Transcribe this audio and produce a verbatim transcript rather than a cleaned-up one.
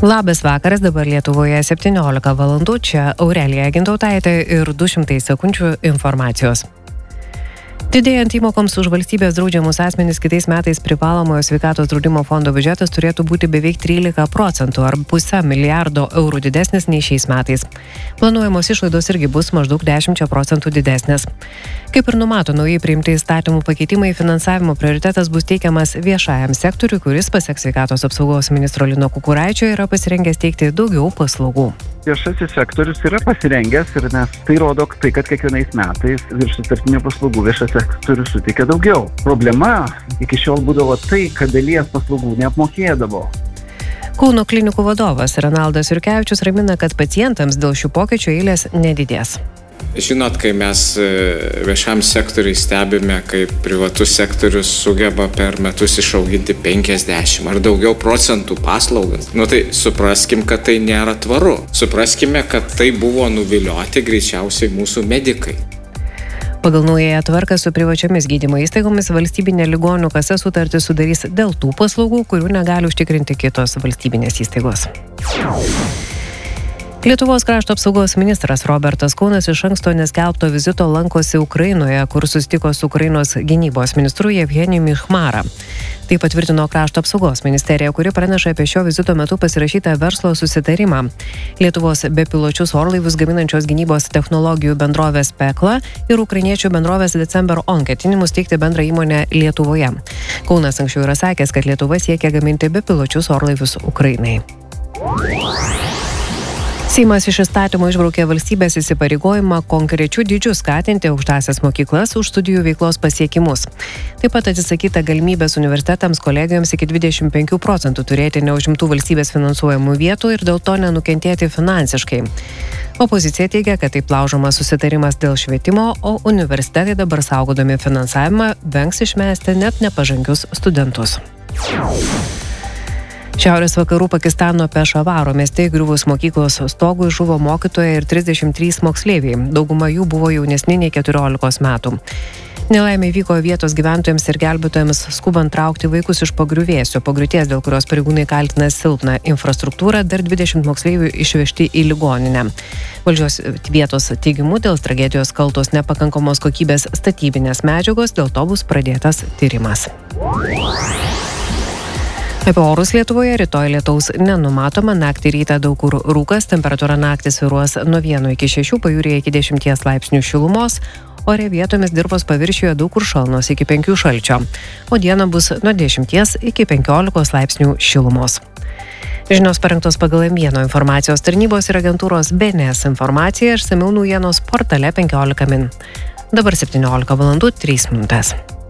Labas vakaras, dabar Lietuvoje septyniolika valandų, čia Aurelija Gintautaitė ir du šimtai sekundžių informacijos. Didėjant įmokoms už valstybės draudžiamus asmenys kitais metais privalomojo sveikatos draudimo fondo biudžetas turėtų būti beveik trylika procentų ar pusę milijardo eurų didesnis nei šiais metais. Planuojamos išlaidos irgi bus maždaug dešimt procentų didesnės. Kaip ir numato naujai priimti įstatymų pakeitimai, finansavimo prioritetas bus teikiamas viešajam sektoriui, kuris pasak sveikatos apsaugos ministro Lino Kukuraičio yra pasirengęs teikti daugiau paslaugų. Viešasis sektorius yra pasirengęs ir nes tai rodo tai, kad kiekvienais metais virš sutartinių paslaugų viešasis sektorius suteikia daugiau. Problema iki šiol būdavo tai, kad dalies paslaugų neapmokėdavo. Kauno klinikų vadovas Renaldas Jurkevičius ramina, kad pacientams dėl šių pokyčių eilės nedidės. Žinot, kai mes viešam sektoriui stebime, kaip privatus sektorius sugeba per metus išauginti penkiasdešimt ar daugiau procentų paslaugas, nu tai supraskim, kad tai nėra tvaru. Supraskime, kad tai buvo nuvilioti greičiausiai mūsų medikai. Pagal naująją tvarką su privačiomis gydymo įstaigomis valstybinė ligonių kasa sutartį sudarys dėl tų paslaugų, kurių negali užtikrinti kitos valstybinės įstaigos. Lietuvos krašto apsaugos ministras Robertas Kaunas iš anksto neskelbto vizito lankosi Ukrainoje, kur susitiko su Ukrainos gynybos ministru Jevgenijumi Chmara. Tai patvirtino krašto apsaugos ministerija, kuri praneša apie šio vizito metu pasirašytą verslo susitarimą. Lietuvos bepiločius orlaivius gaminančios gynybos technologijų bendrovės Pekla ir ukrainiečių bendrovės December On ketinimus teikti bendrą įmonę Lietuvoje. Kaunas anksčiau yra sakęs, kad Lietuva siekia gaminti bepiločius orlaivius Ukrainai. Seimas iš įstatymo išbraukė valstybės įsipareigojimą konkrečių dydžių skatinti aukštąsias mokyklas už studijų veiklos pasiekimus. Taip pat atsisakyta galimybės universitetams kolegijoms iki dvidešimt penkių procentų turėti neužimtų valstybės finansuojamų vietų ir dėl to nenukentėti finansiškai. Opozicija teigia, kad taip laužomas susitarimas dėl švietimo, o universitetai dabar saugodami finansavimą vengs išmesti net nepažangius studentus. Šiaurės vakarų Pakistano Pešavaro mieste įgriuvus mokyklos stogui žuvo mokytoja ir trisdešimt trys moksleiviai. Dauguma jų buvo jaunesni nei keturiolikos metų. Nelaimė vyko vietos gyventojams ir gelbėtojams skubant traukti vaikus iš po griuvėsio. Po griūties, dėl kurios pareigūnai kaltina silpną infrastruktūrą, dar dvidešimt moksleivių išvežti į ligoninę. Valdžios vietos teigimu dėl tragedijos kaltos nepakankamos kokybės statybinės medžiagos, dėl to bus pradėtas tyrimas. Apie orus Lietuvoje rytoj lietaus nenumatoma, naktį rytą daug kur rūkas, temperatūra naktį svyruos nuo vieno iki šešių, pajūryje iki dešimties laipsnių šilumos, ore vietomis dirvos paviršiuje daug kur šalnos iki penkių šalčio, o dieną bus nuo dešimties iki penkiolikos laipsnių šilumos. Žinios parengtos pagal M vieno informacijos tarnybos ir agentūros B N S informaciją, išsamiau naujienos portale penkiolika min. Dabar septyniolika valandų trys minutės.